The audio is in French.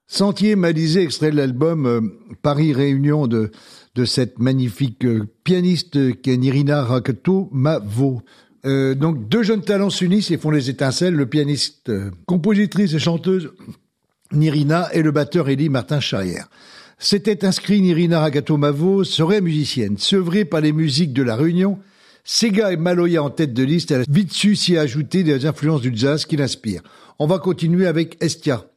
Sentier Malisé, extrait de l'album Paris Réunion de cette magnifique pianiste qui est Nirina Rakatu-Mavo. Donc deux jeunes talents s'unissent et font les étincelles, le pianiste, compositrice et chanteuse Nirina et le batteur Élie Martin-Charrière. S'était inscrit Nirina Rakatu-Mavo, serait musicienne. Sevrée par les musiques de la Réunion, Sega et Maloya en tête de liste, elle a vite su s'y ajouter des influences du jazz qui l'inspirent. On va continuer avec Estia.